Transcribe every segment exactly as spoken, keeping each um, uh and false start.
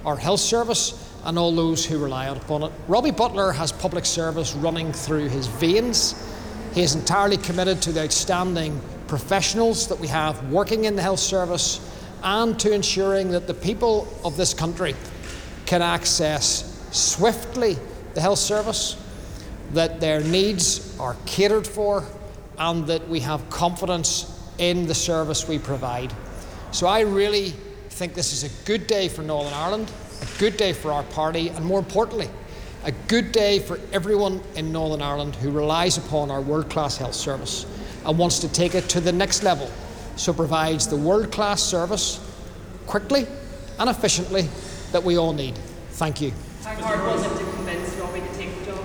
our health service and all those who rely upon it. Robbie Butler has public service running through his veins. He is entirely committed to the outstanding professionals that we have working in the health service and to ensuring that the people of this country can access swiftly the health service, that their needs are catered for, and that we have confidence in the service we provide. So I really think this is a good day for Northern Ireland, a good day for our party, and more importantly, a good day for everyone in Northern Ireland who relies upon our world-class health service and wants to take it to the next level, so provides the world-class service quickly and efficiently that we all need. Thank you. How hard was it to convince Robbie to take the job?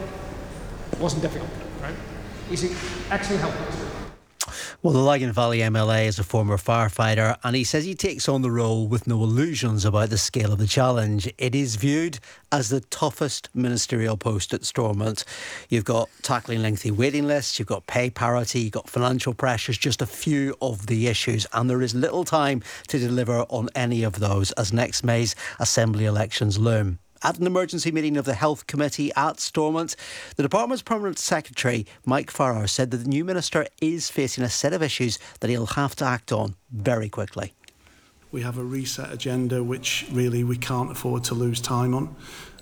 It wasn't difficult, right? He's an excellent health minister. Well, the Lagan Valley M L A is a former firefighter, and he says he takes on the role with no illusions about the scale of the challenge. It is viewed as the toughest ministerial post at Stormont. You've got tackling lengthy waiting lists, you've got pay parity, you've got financial pressures, just a few of the issues, and there is little time to deliver on any of those as next May's Assembly elections loom. At an emergency meeting of the Health Committee at Stormont, the Department's Permanent Secretary, Mike Farrar, said that the new Minister is facing a set of issues that he'll have to act on very quickly. We have a reset agenda which really we can't afford to lose time on.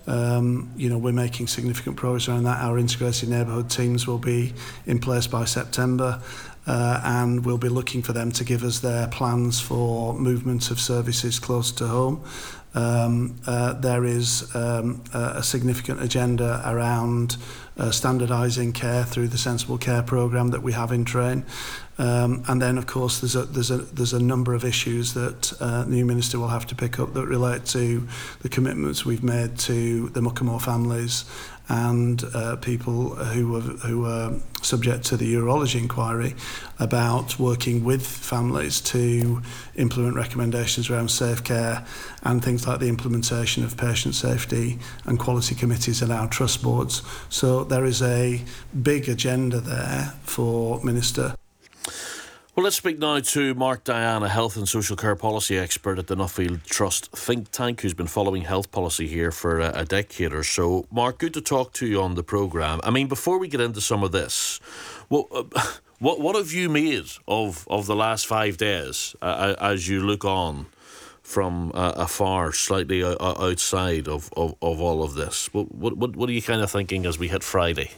Um, you know, we're making significant progress around that. Our integrated neighbourhood teams will be in place by September. Uh, and we'll be looking for them to give us their plans for movement of services close to home. Um, uh, there is um, a, a significant agenda around uh, standardising care through the Sensible Care programme that we have in train. Um, and then, of course, there's a, there's, a, there's a number of issues that uh, the new Minister will have to pick up that relate to the commitments we've made to the Muckamore families and uh, people who were, who were subject to the urology inquiry about working with families to implement recommendations around safe care and things like the implementation of patient safety and quality committees in our trust boards. So there is a big agenda there for Minister. Well, let's speak now to Mark Diane, a health and social care policy expert at the Nuffield Trust think tank, who's been following health policy here for a, a decade or so. Mark, good to talk to you on the programme. I mean, before we get into some of this, what uh, what what have you made of, of the last five days uh, as you look on from uh, afar, slightly uh, outside of, of, of all of this? What, what what are you kind of thinking as we hit Friday?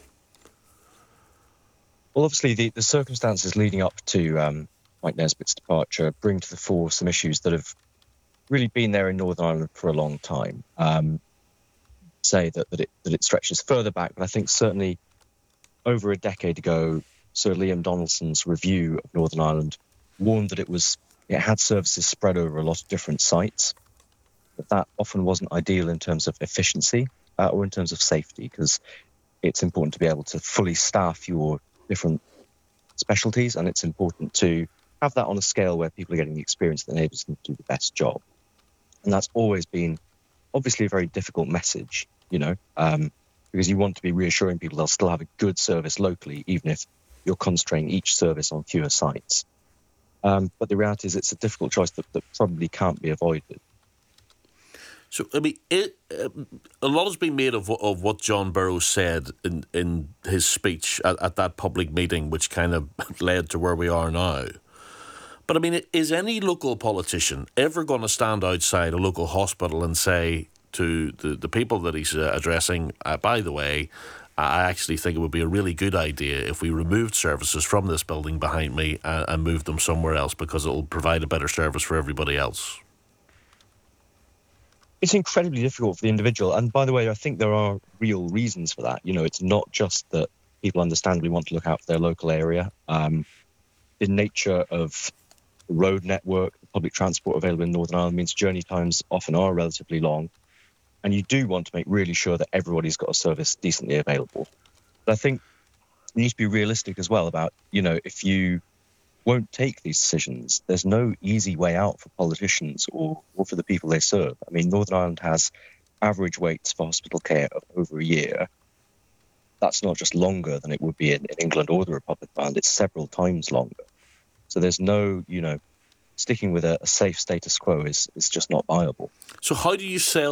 Well, obviously, the, the circumstances leading up to um, Mike Nesbitt's departure bring to the fore some issues that have really been there in Northern Ireland for a long time. Um, say that, that, it, that it stretches further back, but I think certainly over a decade ago, Sir Liam Donaldson's review of Northern Ireland warned that it was it had services spread over a lot of different sites, but that often wasn't ideal in terms of efficiency uh, or in terms of safety, because it's important to be able to fully staff your different specialties, and it's important to have that on a scale where people are getting the experience that enables them to do the best job. And that's always been obviously a very difficult message, you know, um, because you want to be reassuring people they'll still have a good service locally, even if you're concentrating each service on fewer sites. Um, but the reality is it's a difficult choice that, that probably can't be avoided. So, I mean, it, uh, a lot has been made of of what John Burrows said in, in his speech at, at that public meeting, which kind of led to where we are now. But, I mean, is any local politician ever going to stand outside a local hospital and say to the, the people that he's uh, addressing, uh, by the way, I actually think it would be a really good idea if we removed services from this building behind me and, and moved them somewhere else, because it will provide a better service for everybody else? It's incredibly difficult for the individual. And by the way, I think there are real reasons for that. You know, it's not just that people understandably want to look out for their local area. Um, the nature of the road network, the public transport available in Northern Ireland means journey times often are relatively long. And you do want to make really sure that everybody's got a service decently available. But I think you need to be realistic as well about, you know, if you won't take these decisions, there's no easy way out for politicians or, or for the people they serve. I mean, Northern Ireland has average waits for hospital care of over a year. That's not just longer than it would be in, in England or the Republic of Ireland, it's several times longer. So there's no, you know, sticking with a, a safe status quo is, is just not viable. So how do you sell